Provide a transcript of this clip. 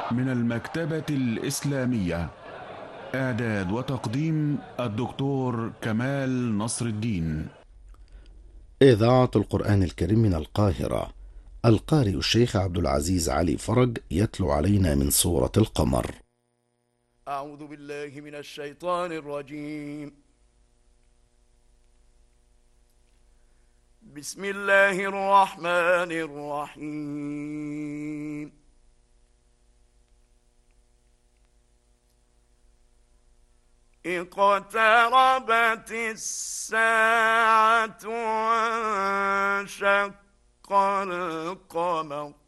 من المكتبة الإسلامية. إعداد وتقديم الدكتور كمال نصر الدين. إذاعة القرآن الكريم من القاهرة. القارئ الشيخ عبد العزيز علي فرج يتلو علينا من سورة القمر. أعوذ بالله من الشيطان الرجيم. بسم الله الرحمن الرحيم. اقتربت الساعة وانشق القمر